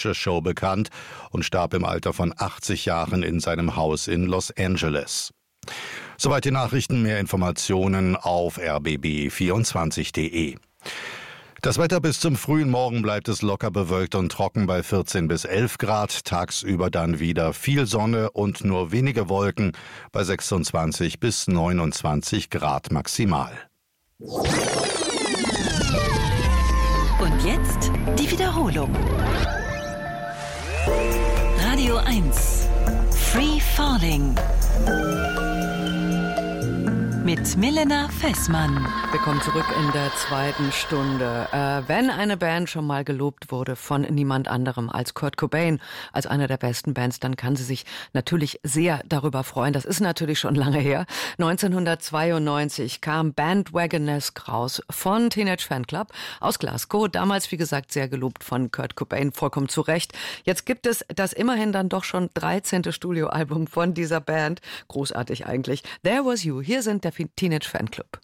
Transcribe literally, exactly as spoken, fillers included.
Feature Show bekannt und starb im Alter von achtzig Jahren in seinem Haus in Los Angeles. Soweit die Nachrichten, mehr Informationen auf r b b vierundzwanzig punkt d e. Das Wetter: bis zum frühen Morgen bleibt es locker bewölkt und trocken bei vierzehn bis elf Grad. Tagsüber dann wieder viel Sonne und nur wenige Wolken bei sechsundzwanzig bis neunundzwanzig Grad maximal. Und jetzt die Wiederholung. Radio eins. Free Falling. Mit Milena Fessmann. Willkommen zurück in der zweiten Stunde. Äh, wenn eine Band schon mal gelobt wurde von niemand anderem als Kurt Cobain, als einer der besten Bands, dann kann sie sich natürlich sehr darüber freuen. Das ist natürlich schon lange her. neunzehnhundertzweiundneunzig kam Bandwagonesque raus von Teenage Fanclub aus Glasgow. Damals, wie gesagt, sehr gelobt von Kurt Cobain, vollkommen zu Recht. Jetzt gibt es das immerhin dann doch schon dreizehnte Studioalbum von dieser Band. Großartig eigentlich. There Was You. Hier sind der Teenage Fanclub.